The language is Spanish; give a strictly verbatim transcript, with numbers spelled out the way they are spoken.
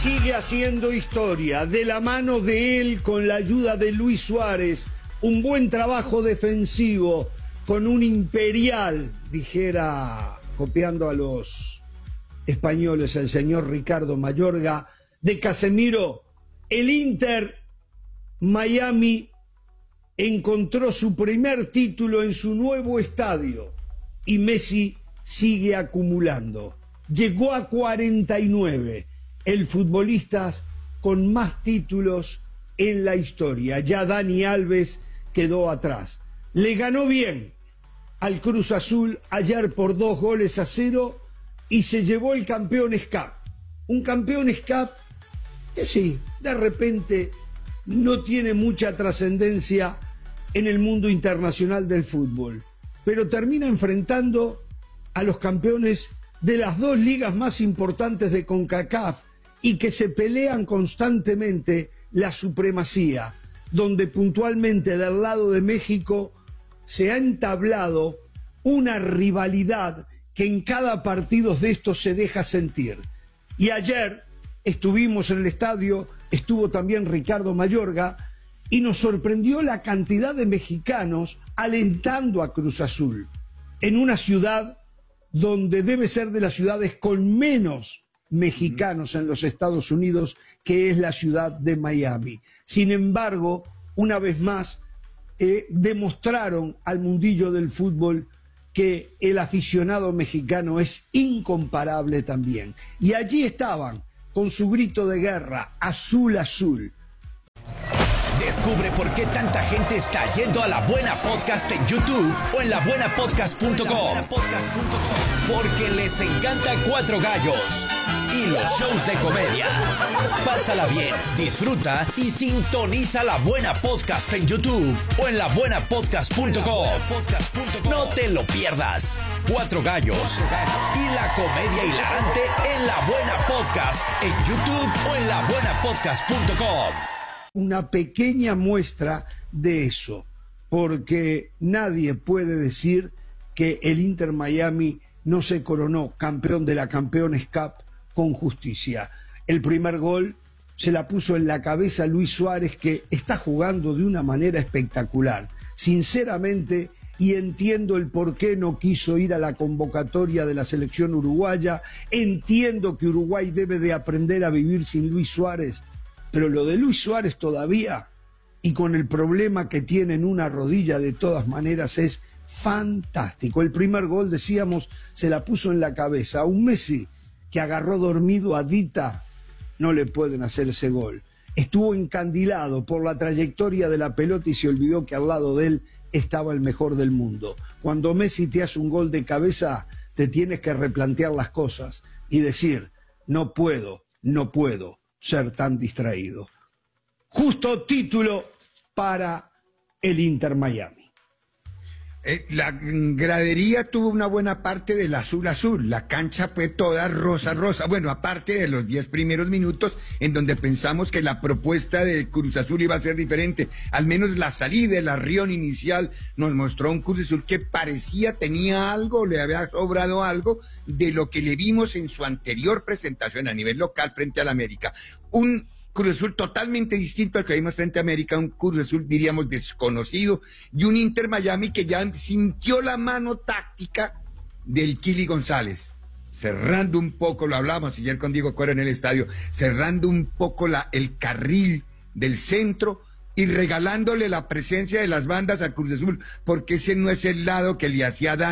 Sigue haciendo historia, de la mano de él, con la ayuda de Luis Suárez, un buen trabajo defensivo, con un imperial, dijera, copiando a los españoles, el señor Ricardo Mayorga, de Casemiro. El Inter Miami encontró su primer título en su nuevo estadio y Messi sigue acumulando. Llegó a cuarenta y nueve, el futbolista con más títulos en la historia. Ya Dani Alves quedó atrás. Le ganó bien al Cruz Azul ayer por dos goles a cero y se llevó el Campeones Cup. Un Campeones Cup que sí, de repente no tiene mucha trascendencia en el mundo internacional del fútbol, pero termina enfrentando a los campeones de las dos ligas más importantes de CONCACAF y que se pelean constantemente la supremacía, donde puntualmente del lado de México se ha entablado una rivalidad que en cada partido de estos se deja sentir. Y ayer estuvimos en el estadio, estuvo también Ricardo Mayorga, y nos sorprendió la cantidad de mexicanos alentando a Cruz Azul, en una ciudad donde debe ser de las ciudades con menos mexicanos en los Estados Unidos, que es la ciudad de Miami. Sin embargo, una vez más, eh, demostraron al mundillo del fútbol que el aficionado mexicano es incomparable también. Y allí estaban, con su grito de guerra, azul, azul. Descubre por qué tanta gente está yendo a La Buena Podcast en YouTube o en la buena podcast punto com. Porque les encanta Cuatro Gallos y los shows de comedia. Pásala bien, disfruta y sintoniza La Buena Podcast en YouTube o en la buena podcast punto com. No te lo pierdas. Cuatro Gallos y la comedia hilarante en La Buena Podcast en YouTube o en la buena podcast punto com. Una pequeña muestra de eso, porque nadie puede decir que el Inter Miami no se coronó campeón de la Campeones Cup con justicia. El primer gol se la puso en la cabeza Luis Suárez, que está jugando de una manera espectacular. Sinceramente, y entiendo el por qué no quiso ir a la convocatoria de la selección uruguaya, entiendo que Uruguay debe de aprender a vivir sin Luis Suárez, pero lo de Luis Suárez todavía, y con el problema que tiene en una rodilla de todas maneras, es fantástico. El primer gol, decíamos, se la puso en la cabeza. A un Messi que agarró dormido a Dita, no le pueden hacer ese gol. Estuvo encandilado por la trayectoria de la pelota y se olvidó que al lado de él estaba el mejor del mundo. Cuando Messi te hace un gol de cabeza, te tienes que replantear las cosas y decir, no puedo, no puedo ser tan distraído. Justo título para el Inter Miami. Eh, la gradería tuvo una buena parte del azul azul, la cancha fue toda rosa rosa, bueno, aparte de los diez primeros minutos en donde pensamos que la propuesta de Cruz Azul iba a ser diferente, al menos la salida, el arrión inicial nos mostró un Cruz Azul que parecía tenía algo, le había sobrado algo de lo que le vimos en su anterior presentación a nivel local frente al América, un Cruz Azul totalmente distinto al que vimos frente a América, un Cruz Azul diríamos desconocido y un Inter Miami que ya sintió la mano táctica del Kili González, cerrando un poco, lo hablamos ayer con Diego Cuero en el estadio, cerrando un poco la, el carril del centro y regalándole la presencia de las bandas a Cruz Azul, porque ese no es el lado que le hacía daño